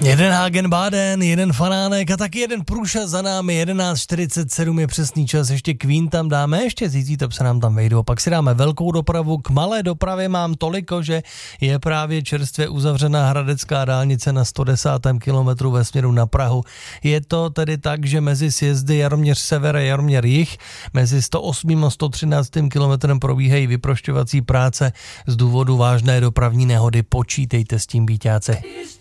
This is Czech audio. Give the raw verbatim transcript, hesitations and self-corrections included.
Jeden Hagen-Baden, jeden Fanánek a taky jeden průšaz za námi, jedenáct čtyřicet sedm je přesný čas, ještě Queen tam dáme, ještě zítří to se nám tam vejdou, pak si dáme velkou dopravu, k malé dopravě mám toliko, že je právě čerstvě uzavřená hradecká dálnice na sto desátém kilometru ve směru na Prahu. Je to tedy tak, že mezi sjezdy Jaroměř sever a Jaroměř jih, mezi sto osmým a sto třináctým kilometrem probíhají vyprošťovací práce z důvodu vážné dopravní nehody, počítejte s tím, býťáci.